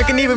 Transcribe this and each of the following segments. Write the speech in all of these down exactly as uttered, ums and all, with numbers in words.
Heerlijke nieuwe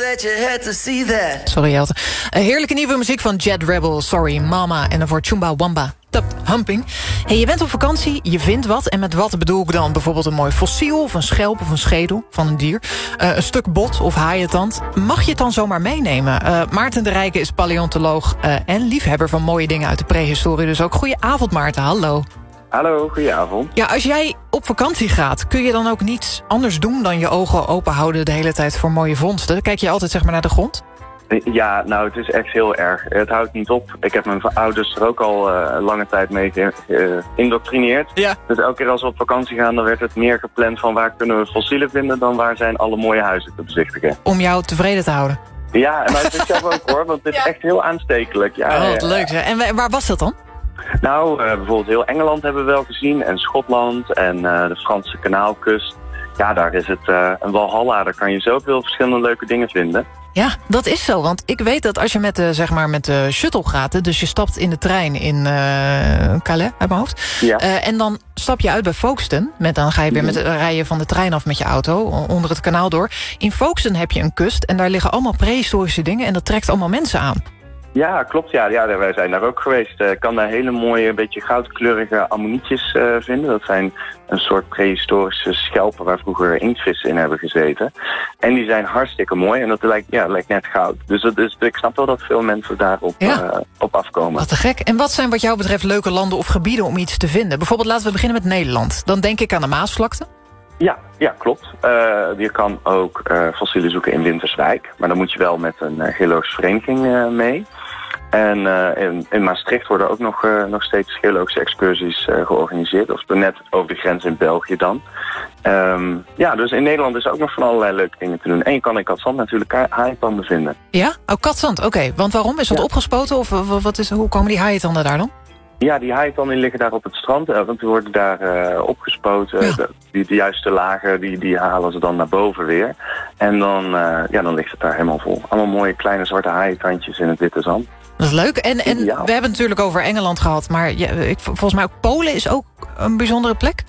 muziek. Sorry, Jelte. Uh, heerlijke nieuwe muziek van Jet Rebel, Sorry Mama. En daarvoor Chumba Wamba, Tap Humping. Hey, je bent op vakantie, je vindt wat. En met wat bedoel ik dan? Bijvoorbeeld een mooi fossiel of een schelp of een schedel van een dier. Uh, een stuk bot of haaientand. Mag je het dan zomaar meenemen? Uh, Maarten de Rijke is paleontoloog uh, en liefhebber van mooie dingen uit de prehistorie. Dus ook goedenavond, Maarten. Hallo. Hallo, goedenavond. Ja, als jij op vakantie gaat, kun je dan ook niets anders doen dan je ogen open houden de hele tijd voor mooie vondsten? Kijk je altijd zeg maar naar de grond? Ja, nou, het is echt heel erg. Het houdt niet op. Ik heb mijn ouders er ook al uh, lange tijd mee geïndoctrineerd. Ja. Dus elke keer als we op vakantie gaan, dan werd het meer gepland van waar kunnen we fossielen vinden dan waar zijn alle mooie huizen te bezichtigen. Om jou tevreden te houden? Ja, en dat vind ik zelf ook hoor, want het is ja. echt heel aanstekelijk. Ja, oh, wat ja. leuk. En waar was dat dan? Nou, uh, bijvoorbeeld heel Engeland hebben we wel gezien en Schotland en uh, de Franse kanaalkust. Ja, daar is het uh, een walhalla. Daar kan je zoveel verschillende leuke dingen vinden. Ja, dat is zo. Want ik weet dat als je met de, zeg maar, met de shuttle gaat, dus je stapt in de trein in uh, Calais, uit mijn hoofd. Ja. Uh, en dan stap je uit bij Folkestone. Met, dan ga je weer met, rijden van de trein af met je auto, onder het kanaal door. In Folkestone heb je een kust en daar liggen allemaal prehistorische dingen en dat trekt allemaal mensen aan. Ja, klopt. Ja. Ja, wij zijn daar ook geweest. Ik uh, kan daar hele mooie, beetje goudkleurige ammonietjes uh, vinden. Dat zijn een soort prehistorische schelpen waar vroeger inktvissen in hebben gezeten. En die zijn hartstikke mooi en dat lijkt, ja, lijkt net goud. Dus, dat is, ik snap wel dat veel mensen daarop ja. uh, op afkomen. Wat te gek. En wat zijn wat jou betreft leuke landen of gebieden om iets te vinden? Bijvoorbeeld laten we beginnen met Nederland. Dan denk ik aan de Maasvlakte. Ja, ja, klopt. Uh, je kan ook uh, fossielen zoeken in Winterswijk. Maar dan moet je wel met een uh, geologische vereniging uh, mee. En uh, in, in Maastricht worden ook nog, uh, nog steeds geologische excursies uh, georganiseerd. Of net over de grens in België dan. Um, ja, dus in Nederland is ook nog van allerlei leuke dingen te doen. En je kan in Katzand natuurlijk haaientanden vinden. Ja? Oh, Katzand, oké. Okay. Want waarom? Is dat ja. opgespoten? Of wat is, hoe komen die haaientanden daar dan? Ja, die haaientanden liggen daar op het strand, want die worden daar uh, opgespoten. Ja. De, die, de juiste lagen, die, die halen ze dan naar boven weer. En dan, uh, ja, dan ligt het daar helemaal vol. Allemaal mooie kleine zwarte haaientandjes in het witte zand. Dat is leuk. En, en we hebben het natuurlijk over Engeland gehad, maar ja, ik, volgens mij ook Polen is ook een bijzondere plek.